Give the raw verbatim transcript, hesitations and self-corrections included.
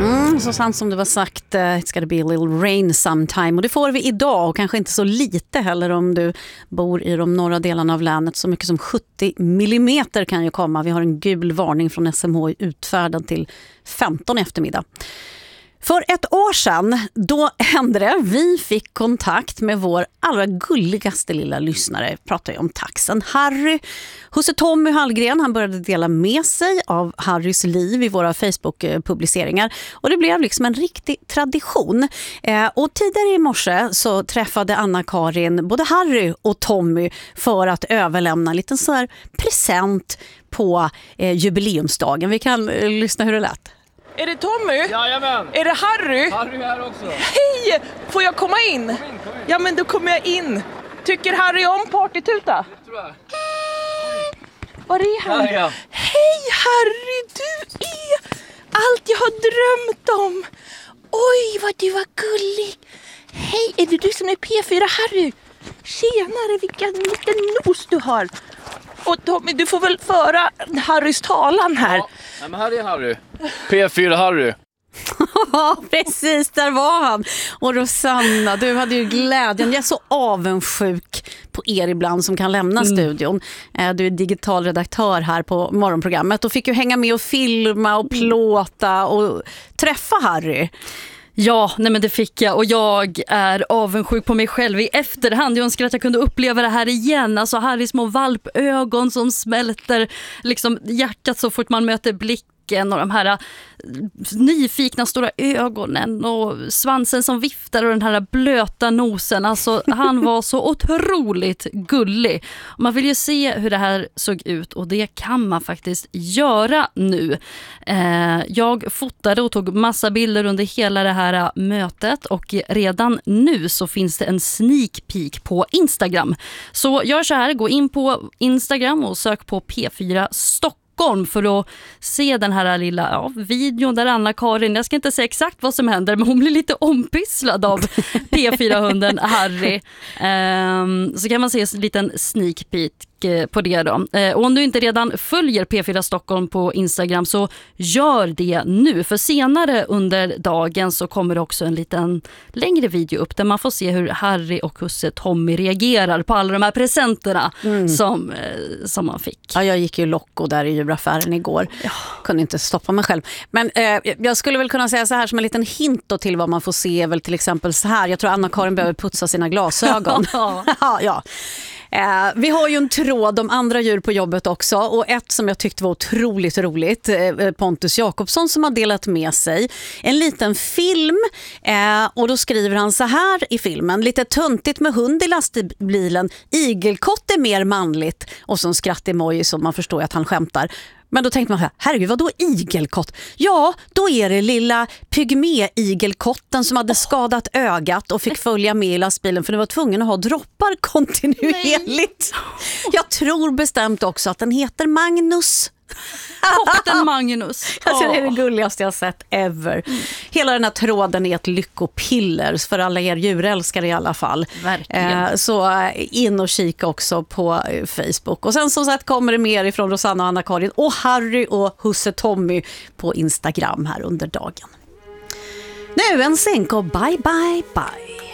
Mm, så sant som det var sagt, uh, it's gonna be a little rain sometime. Och det får vi idag, och kanske inte så lite heller om du bor i de norra delarna av länet. Så mycket som sjuttio millimeter kan ju komma. Vi har en gul varning från S M H I utfärdad till femton i eftermiddag. För ett år sedan, då hände det. Vi fick kontakt med vår allra gulligaste lilla lyssnare. Pratar ju om taxen Harry. Husse Tommy Hallgren, han började dela med sig av Harrys liv i våra Facebook-publiceringar. Och det blev liksom en riktig tradition. Eh, och tidigare i morse så träffade Anna-Karin både Harry och Tommy för att överlämna en liten så här present på eh, jubileumsdagen. Vi kan eh, lyssna hur det lät. Är det Tommy? Jajamän. Är det Harry? Harry här också. Hej! Får jag komma in? Kom in, kom in. Ja, men då kommer jag in. Tycker Harry om partytuta? Det tror jag. Var är han? Där, ja. Hej Harry, du är allt jag har drömt om. Oj, vad du var gullig. Hej, är det du som är P fyra Harry? Tjenare, vilken liten nos du har. Och Tommy, du får väl föra Harrys talan här. Ja, nej, men här är Harry. P fyra Harry. Ja, precis, där var han. Och Rosanna, du hade ju glädjen. Jag är så avundsjuk på er ibland som kan lämna mm. studion. Du är digital redaktör här på morgonprogrammet och fick ju hänga med och filma och plåta och träffa Harry. Ja, nej men det fick jag, och jag är avundsjuk på mig själv i efterhand. Jag önskar att jag kunde uppleva det här igen. Alltså Harrys små valpögon som smälter liksom hjärtat så fort man möter blicken, och de här nyfikna stora ögonen och svansen som viftar och den här blöta nosen. Alltså han var så otroligt gullig. Man vill ju se hur det här såg ut, och det kan man faktiskt göra nu. Eh, jag fotade och tog massa bilder under hela det här mötet, och redan nu så finns det en sneak peek på Instagram. Så gör så här, gå in på Instagram och sök på P fyra Stockholm för att se den här lilla ja, videon där Anna-Karin, jag ska inte säga exakt vad som händer, men hon blir lite ompysslad av P fyra-hunden Harry. Um, så kan man se en liten sneak peek på det då. Uh, och om du inte redan följer P fyra Stockholm på Instagram, så gör det nu. För senare under dagen så kommer det också en liten längre video upp där man får se hur Harry och husse Tommy reagerar på alla de här presenterna mm. som, uh, som man fick. Ja, jag gick ju locko där i djuraffären igår. Ja. Kunde inte stoppa mig själv. Men eh, jag skulle väl kunna säga så här som en liten hint då till vad man får se, väl till exempel så här. Jag tror Anna-Karin behöver putsa sina glasögon. ja, ja. Eh, vi har ju en tråd om andra djur på jobbet också, och ett som jag tyckte var otroligt roligt, eh, Pontus Jakobsson som har delat med sig en liten film, eh, och då skriver han så här i filmen: lite töntigt med hund i lastbilen, igelkott är mer manligt, och så en skratt-emoji som man förstår att han skämtar. Men då tänkte man så här, herregud, vad då igelkott? Ja, då är det lilla pygmé-igelkotten som hade skadat ögat och fick följa med i lastbilen för den var tvungen att ha droppar kontinuerligt. Nej. Jag tror bestämt också att den heter Magnus. Kotten Magnus. Alltså, det är det gulligaste jag sett ever. Mm. Hela den här tråden är ett lyckopiller för alla er djurälskare i alla fall. Eh, så in och kika också på Facebook. Och sen som sagt kommer det mer ifrån Rosanna och Anna-Karin och Harry och husse Tommy på Instagram här under dagen. Nu en sänk och bye bye bye.